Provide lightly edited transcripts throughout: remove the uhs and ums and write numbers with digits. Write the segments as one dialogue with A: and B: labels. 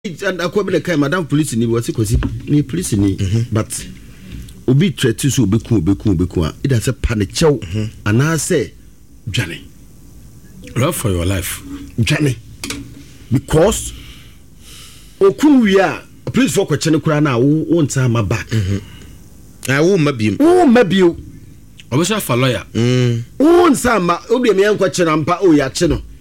A: and akwabele kai madam police ni wasi kosi ni police ni but obi threat so obeku a it has a panic chow and I say Johnny
B: run for your life
A: Johnny because okun wi a police for kwachene kura na wo nta ma back
B: I wo mabiem obesha fa lawyer
A: wo nsa ma obi me yanko chena mpa o ya che no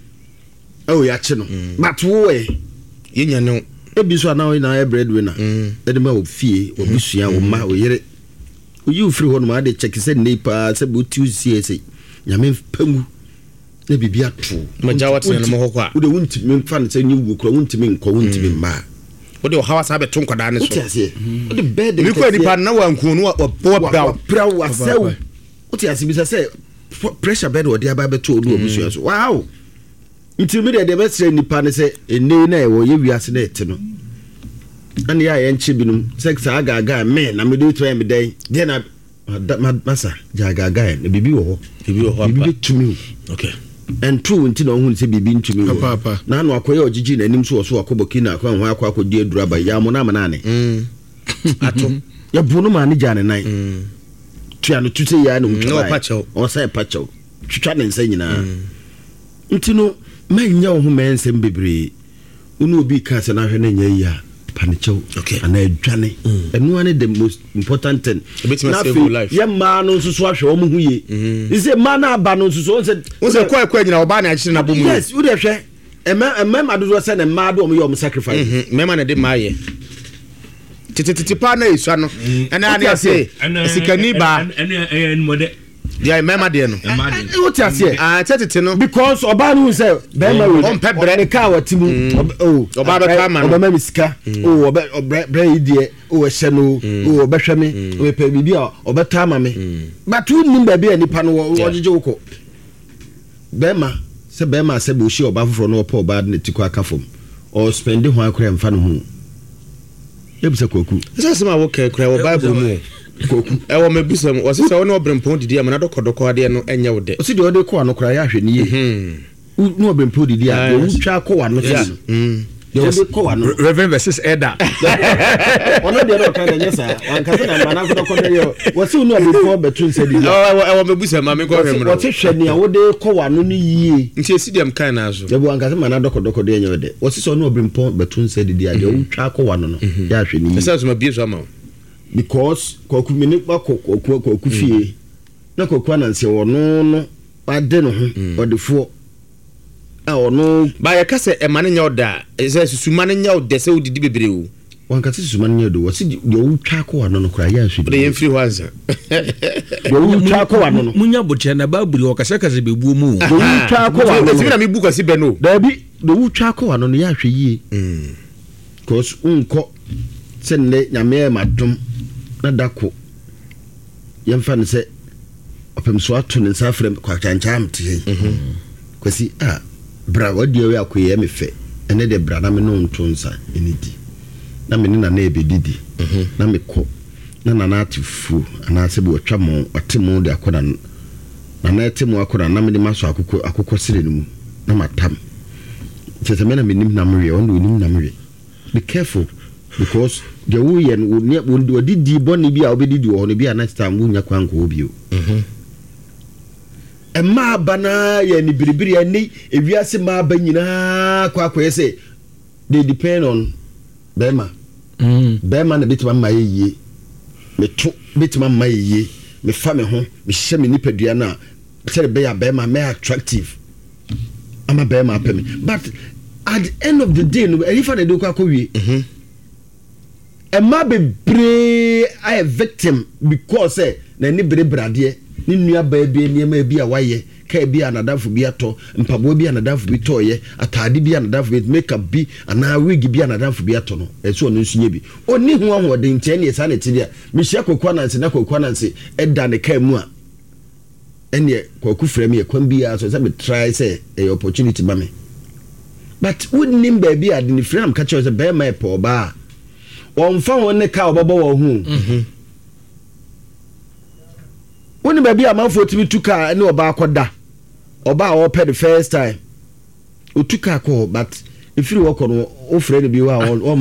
A: but wo
B: yenya no
A: ebi so na na breadwinner e de ma ofie obusua wo ma o yere o you free hono ma de check say nepa say bu tuesday say nyame pamu na bibia to
B: ma jawa tene mo hokwa
A: wo de wuntimi fa ne say nyu kura wuntimi nko wuntimi ma
B: wo de hawa sa be to nkoda ne so
A: wo de bed
B: mi ko nipa na wa nku no wa
A: bra wa sew wo ti ase bi say pressure bed wo de aba be to do obusua so wow intimidate de mesre nipa ne se ene na e wo ye wiase na ete no ane ya ye nche binum sex agaga me na me do to me den de na masa jagaga na bibi wo ho bibi tumi
B: okay
A: and true nti na ohun se bibi ntumi wo
B: papa
A: na no akoye ogigi na nim so so akobokina akwa ho akodi adura ba ya mo na manane ato ya bunu ma ne jane nan tua no tute ya no mutwa o sai pacho twitwa ne nsa nyina nti no manya wo ho mensem bebre unu obi ka se na hwe na nya ya panicho ana adwane enu ane the most important thing
B: na life
A: ya ma no so ahwe wo hu ye ise ma na aba no so on se kwa nyina oba na akire na bomu yes wo de hwe emem adodo se na ma do yo sacrifice
B: mema na de ma ye titi pa na esua no ana ana se sikani ba
C: en mode
B: dia mema de no
A: what you say
B: tete no
A: because oba no say be ma we on pebre ne ka watimu
B: oba be ka ma
A: oba ma misika oba idie o hye no o be hwe me o pe bibi a oba ta ma me but who nim ba bia nipa no ojeje woko be ma se be oshi oba foforo no opa oba ne tiko aka fom or spend ho akora mfa no hu yebisa koku
B: se ma wo ka kura wo bible mu koku ewo mebusam wose se wona obrempon didi amana dokodoko ade no enye wo de
A: osi de ode ko anokora ya hwe ne ye no obrempon didi a wo twa ko wano se de ode ko wano
B: reverend versus elder
A: ono de no kan enye sa wankase na mana ko doko de yo wose unu obrempon betun se didi
B: ewo mebusam ma me ko hwe mro
A: wose hwe ne a wode ko wano ne yie
B: nti esidiam kan na aso
A: de bo wankase mana dokodoko de enye ode wose so no obrempon betun se didi a de wo twa ko wano no ya hwe ne yie
B: esa so ma bie so ama
A: because koku mini koku fie na koku ananse wono no ade no ho odefo a ono
B: ba ya kase e mane nya oda ese susuma ne nya oda se odidi bebre o
A: wanka se susuma ne oda wose de wutwa ko wano no kra ya hwe
B: de yemfiri wanza
A: de wutwa ko wano no
C: munya boche na baburi o kase bebuo mu
A: de wutwa ko wano
B: no na me buka si be no
A: dabi de wutwa ko wano no ya hwe yie cause unko senne nyame madum na dako yemfa ne se opemso ato ne nsa frem kwa chancham tie kwasi bra wadi we akoye me fe ene de bra na me no nto nsa enidi na me na na ebedidi na me ko na na atifu ana se bi otwa mo atemu de akoda na na atemu akoda na me de maso akokɔ sire no mu na matam tete me na me nim na mwe on do nim na mwe be careful because the woyen would didi boni bi a obedidi wo no bi a next time wunya kwanko obi o ma bana ye ni biribiri ani ewiase ma ba nyina kwakoye se they depend on bema na bitima ma yeye me to bitima ma yeye me fa me ho me hye me nipadua na se be ya bema me attractive ama bema apemi but at the end of the day no if I do kwakowie Emma be brave a victim because na ni brade ni nua ba bi niam bi a waye ka bi anadafo bi ato mpabo bi anadafo bi toye atade bi anadafo bi makeup bi ana wig bi anadafo bi ato no eso no nsunye bi oni hu ahoden ntia ne esa na tidia mi hia kokwa na nse eda ne ka mu a ene kwaku frame ye kwam bi a so say me try say a opportunity ba me but wouldn't nim ba bi ade ni frame ka che say be my po ba on fa won ne ka obobo wo hu woni ba bi amanfo timi tuka ne oba akoda oba wo pay the first time o tuka ko but ɛfiri wɔkɔ no wofrɛ no bi hɔ a